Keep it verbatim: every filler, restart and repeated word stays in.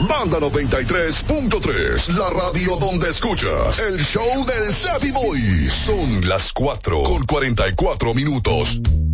Banda noventa y tres punto tres, la radio donde escuchas el show del Savvy Boy. Son las cuatro con cuarenta y cuatro minutos.